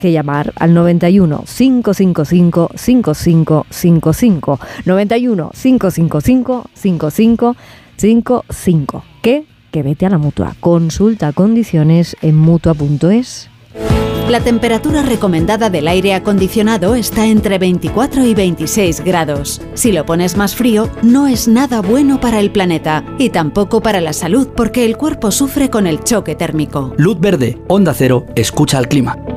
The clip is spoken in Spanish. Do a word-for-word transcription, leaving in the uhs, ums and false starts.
que llamar al noventa y uno, cinco cinco cinco, cinco cinco cinco cinco. noventa y uno, cinco cinco cinco, cinco cinco cinco cinco. ¿Qué? Que vete a la Mutua. Consulta condiciones en mutua punto es. La temperatura recomendada del aire acondicionado está entre veinticuatro y veintiséis grados. Si lo pones más frío, no es nada bueno para el planeta y tampoco para la salud porque el cuerpo sufre con el choque térmico. Luz verde, Onda Cero, escucha al clima.